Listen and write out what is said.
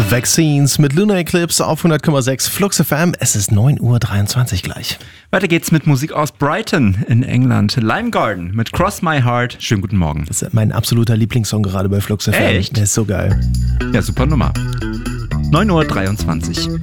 Vaccines mit Lunar Eclipse auf 100,6 Flux FM. Es ist 9:23 Uhr gleich. Weiter geht's mit Musik aus Brighton in England. Lime Garden mit Cross My Heart. Schönen guten Morgen. Das ist mein absoluter Lieblingssong gerade bei Flux FM. Echt? Der ist so geil. Ja, super Nummer. 9:23 Uhr.